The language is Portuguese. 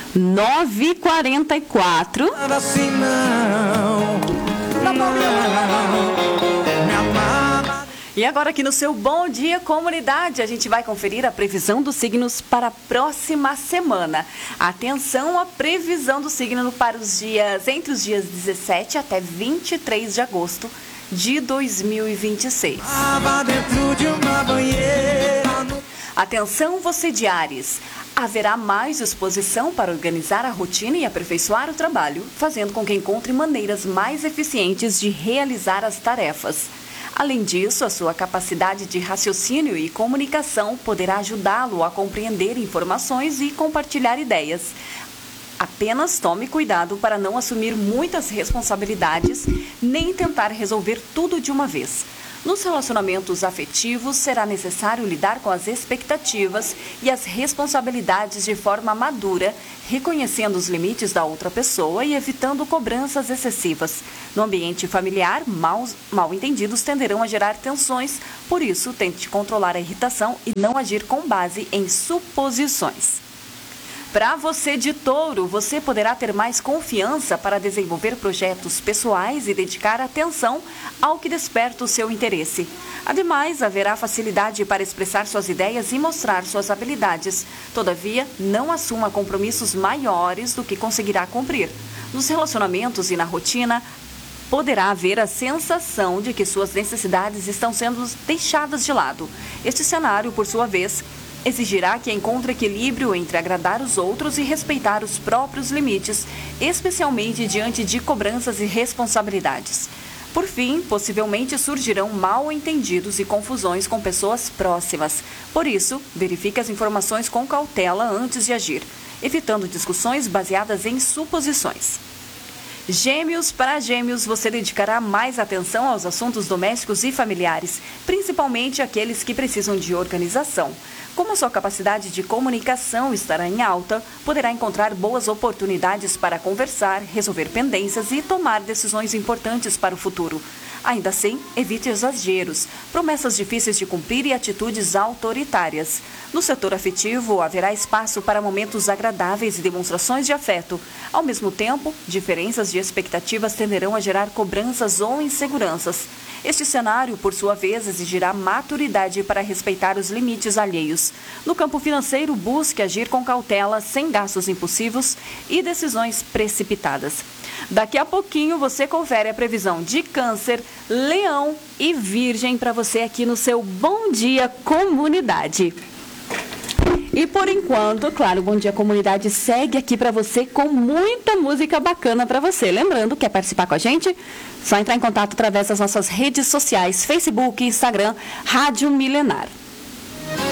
9h44. Assim não. E agora aqui no seu Bom Dia Comunidade, a gente vai conferir a previsão dos signos para a próxima semana. Atenção à previsão do signo para os dias, entre os dias 17 até 23 de agosto de 2026. Dentro de uma banheira. Atenção você de Áries, haverá mais disposição para organizar a rotina e aperfeiçoar o trabalho, fazendo com que encontre maneiras mais eficientes de realizar as tarefas. Além disso, a sua capacidade de raciocínio e comunicação poderá ajudá-lo a compreender informações e compartilhar ideias. Apenas tome cuidado para não assumir muitas responsabilidades, nem tentar resolver tudo de uma vez. Nos relacionamentos afetivos, será necessário lidar com as expectativas e as responsabilidades de forma madura, reconhecendo os limites da outra pessoa e evitando cobranças excessivas. No ambiente familiar, mal-entendidos tenderão a gerar tensões, por isso, tente controlar a irritação e não agir com base em suposições. Para você de Touro, você poderá ter mais confiança para desenvolver projetos pessoais e dedicar atenção ao que desperta o seu interesse. Ademais, haverá facilidade para expressar suas ideias e mostrar suas habilidades. Todavia, não assuma compromissos maiores do que conseguirá cumprir. Nos relacionamentos e na rotina, poderá haver a sensação de que suas necessidades estão sendo deixadas de lado. Este cenário, por sua vez, exigirá que encontre equilíbrio entre agradar os outros e respeitar os próprios limites, especialmente diante de cobranças e responsabilidades. Por fim, possivelmente surgirão mal-entendidos e confusões com pessoas próximas. Por isso, verifique as informações com cautela antes de agir, evitando discussões baseadas em suposições. Gêmeos, para Gêmeos, você dedicará mais atenção aos assuntos domésticos e familiares, principalmente aqueles que precisam de organização. Como a sua capacidade de comunicação estará em alta, poderá encontrar boas oportunidades para conversar, resolver pendências e tomar decisões importantes para o futuro. Ainda assim, evite exageros, promessas difíceis de cumprir e atitudes autoritárias. No setor afetivo, haverá espaço para momentos agradáveis e demonstrações de afeto. Ao mesmo tempo, diferenças de expectativas tenderão a gerar cobranças ou inseguranças. Este cenário, por sua vez, exigirá maturidade para respeitar os limites alheios. No campo financeiro, busque agir com cautela, sem gastos impulsivos e decisões precipitadas. Daqui a pouquinho você confere a previsão de Câncer, Leão e Virgem para você aqui no seu Bom Dia Comunidade. E por enquanto, claro, o Bom Dia Comunidade segue aqui para você com muita música bacana para você. Lembrando, quer participar com a gente? Só entrar em contato através das nossas redes sociais, Facebook e Instagram, Rádio Milenar.